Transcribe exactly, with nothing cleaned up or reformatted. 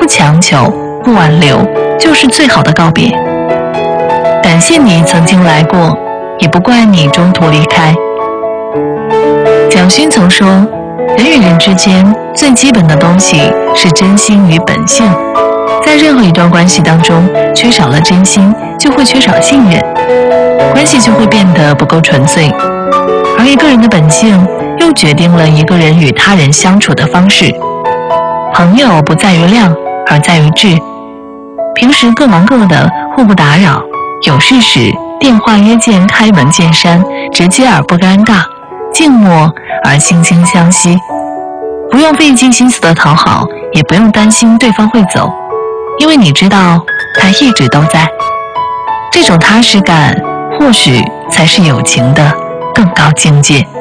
强求，不挽留，就是最好的告别。感谢你曾经来过，也不怪你中途离开。蒋勋曾说，人与人之间最基本的东西是真心与本性，在任何一段关系当中，缺少了真心，就会缺少信任，关系就会变得不够纯粹。而一个人的本性又决定了一个人与他人相处的方式。朋友不在于量，而在于质。平时各忙各的，互不打扰，有事时电话约见，开门见山，直接而不尴尬，静默而惺惺相惜。不用费尽心思的讨好，也不用担心对方会走，因为你知道他一直都在。这种踏实感，或许才是友情的更高境界。